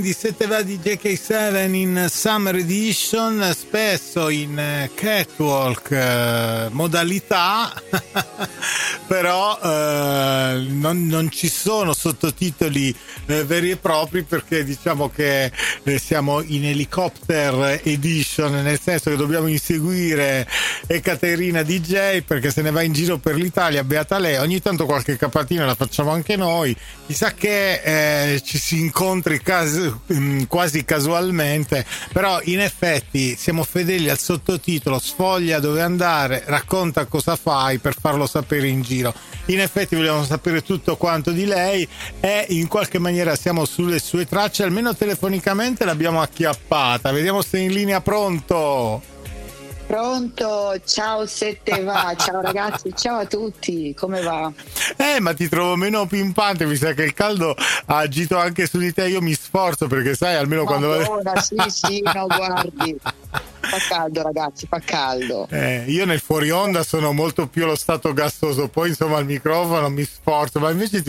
di 7 va di JK7 in Summer Edition, spesso in catwalk modalità, però non ci sono sottotitoli veri e propri, perché diciamo che siamo in helicopter edition, nel senso che dobbiamo inseguire Ekaterina DJ perché se ne va in giro per l'Italia, beata lei. Ogni tanto qualche capatina la facciamo anche noi, chissà che ci si incontri quasi casualmente, però in effetti siamo fedeli al sottotitolo: sfoglia dove andare, racconta cosa fai, per farlo sapere in giro. In effetti vogliamo sapere tutto quanto di lei e in qualche maniera siamo sulle sue tracce, almeno telefonicamente l'abbiamo acchiappata. Vediamo se è in linea. Pronto? Pronto, ciao Setteva, ciao ragazzi, ciao a tutti, come va? Ma ti trovo meno pimpante, mi sa che il caldo ha agito anche su di te. Io mi sforzo perché sai, almeno Madonna, sì, no, guardi, fa caldo ragazzi, fa caldo. Io nel fuori onda sono molto più allo stato gassoso, poi insomma al microfono mi sforzo, ma invece ti